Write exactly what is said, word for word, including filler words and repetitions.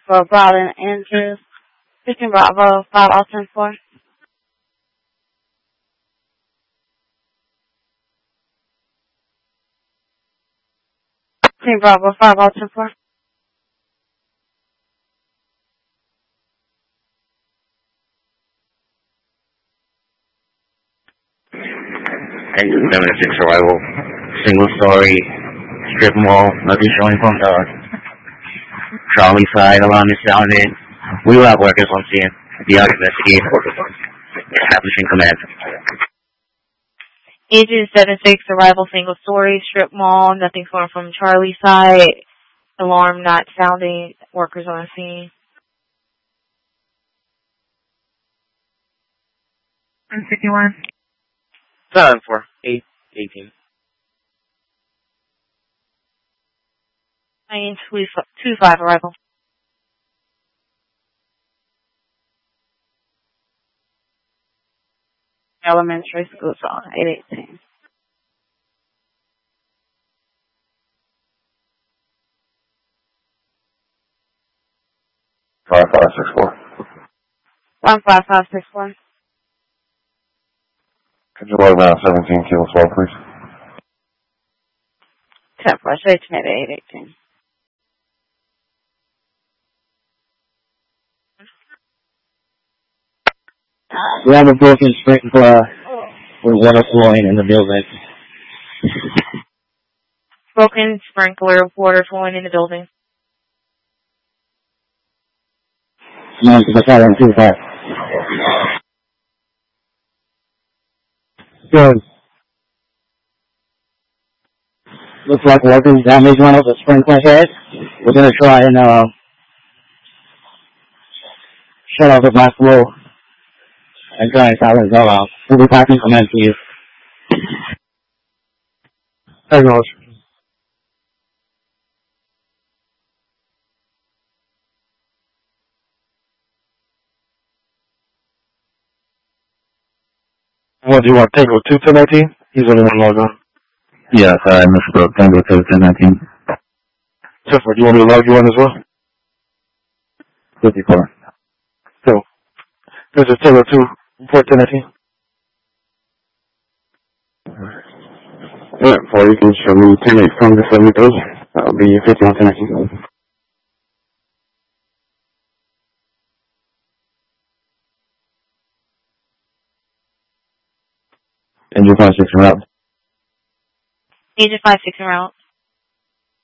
for Bravo and two. fifteen Bravo, five Austin four. fifteen Bravo, five Austin four. Engine seven six arrival, single story, strip mall, nothing showing from the Charlie side, alarm is sounded. We will have workers on scene. The out investigate, establishing command. Engine seven six arrival, single story, strip mall, nothing showing from Charlie side, alarm not sounding, workers on scene. one fifty-one. seven four eight eighteen. nine two five arrival. Elementary school zone, eight eighteen. five five six four. one five five six four. Could you log down seventeen kilo twelve, please? ten four, eighteen at eight eighteen. We have a broken sprinkler with water flowing in the building. Broken sprinkler, water flowing in the building. No, because I don't do that. Good. Looks like workers damaged one of the sprinkler heads. We're gonna try and uh shut off the back flow and try and silence all out. We'll be back in command to you. Acknowledge. What, do you want Tango two ten nineteen? He's the only one log on. Yes, I misspoke. Tango two ten nineteen. Tifford, do you want me to log you on as well? fifty-four. So, this is Tango two, report ten nineteen. Alright, four, you can show me ten eight from the seventy goes. That'll be fifty-one ten nineteen. Engine five six and route. Engine five six en route.